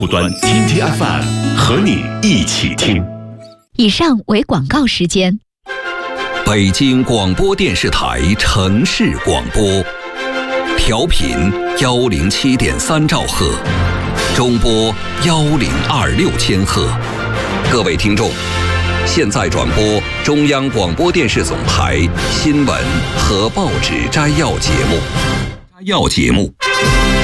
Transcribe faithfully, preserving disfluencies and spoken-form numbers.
不端听听 F M 和你一起听。 以上为广告时间。 北京广播电视台城市广播，调频幺零七点三兆赫，中波幺零二六千赫。各位听众，现在转播中央广播电视总台新闻和报纸摘要节目。摘要节目。